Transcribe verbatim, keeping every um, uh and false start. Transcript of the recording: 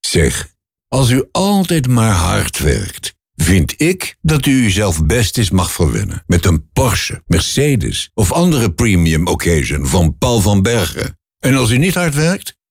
Zeg, als u altijd maar hard werkt, vind ik dat u uzelf best eens mag verwennen met een Porsche, Mercedes of andere premium occasion van Paul van Bergen. En als u niet hard werkt,